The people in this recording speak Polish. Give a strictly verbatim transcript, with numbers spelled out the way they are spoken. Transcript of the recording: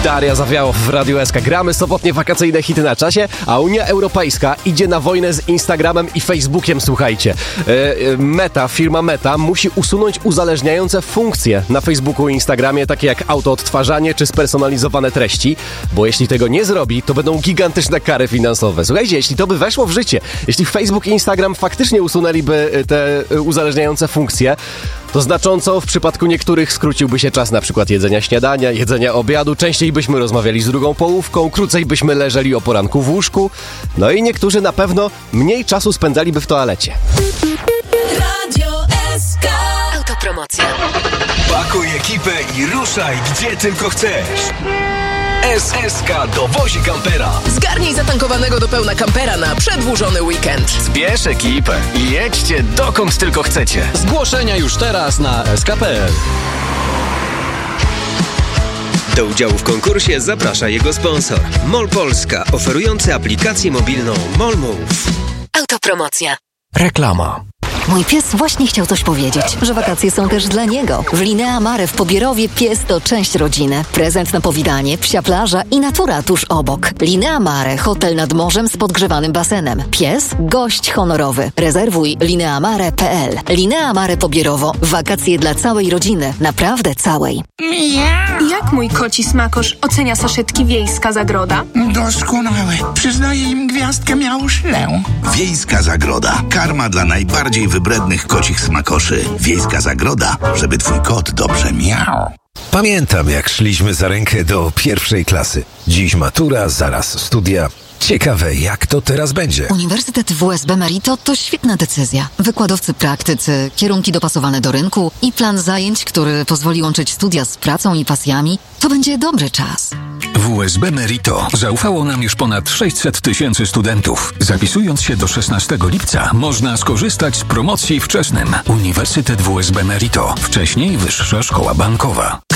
Daria Zawiałow w Radiu S K. Gramy sobotnie wakacyjne hity na czasie, a Unia Europejska idzie na wojnę z Instagramem i Facebookiem, słuchajcie. Meta, firma Meta musi usunąć uzależniające funkcje na Facebooku i Instagramie, takie jak autoodtwarzanie czy spersonalizowane treści, bo jeśli tego nie zrobi, to będą gigantyczne kary finansowe. Słuchajcie, jeśli to by weszło w życie, jeśli Facebook i Instagram faktycznie usunęliby te uzależniające funkcje, to znacząco w przypadku niektórych skróciłby się czas na przykład jedzenia śniadania, jedzenia obiadu, częściej byśmy rozmawiali z drugą połówką, krócej byśmy leżeli o poranku w łóżku, no i niektórzy na pewno mniej czasu spędzaliby w toalecie. Radio S K. Autopromocja. Pakuj ekipę i ruszaj gdzie tylko chcesz. S S K dowozi kampera. Zgarnij zatankowanego do pełna kampera na przedłużony weekend. Zbierz ekipę i jedźcie dokąd tylko chcecie. Zgłoszenia już teraz na s k kropka p l. Do udziału w konkursie zaprasza jego sponsor. MOL Polska, oferujący aplikację mobilną MOL Move. Autopromocja. Reklama. Mój pies właśnie chciał coś powiedzieć, że wakacje są też dla niego. W Linea Mare w Pobierowie pies to część rodziny. Prezent na powitanie, psia plaża i natura tuż obok. Linea Mare, hotel nad morzem z podgrzewanym basenem. Pies, gość honorowy. Rezerwuj lineamare kropka p l. Linea Mare Pobierowo. Wakacje dla całej rodziny. Naprawdę całej. Jak mój koci smakosz ocenia saszetki Wiejska Zagroda? Doskonałe. Przyznaję im gwiazdkę miałuszlę. Wiejska Zagroda. Karma dla najbardziej wybrednych kocich smakoszy. Wiejska Zagroda, żeby twój kot dobrze miał. Pamiętam, jak szliśmy za rękę do pierwszej klasy. Dziś matura, zaraz studia. Ciekawe, jak to teraz będzie. Uniwersytet W S B Merito to świetna decyzja. Wykładowcy praktycy, kierunki dopasowane do rynku i plan zajęć, który pozwoli łączyć studia z pracą i pasjami, to będzie dobry czas. W S B Merito zaufało nam już ponad sześćset tysięcy studentów. Zapisując się do szesnastego lipca można skorzystać z promocji wczesnym. Uniwersytet W S B Merito. Wcześniej Wyższa Szkoła Bankowa.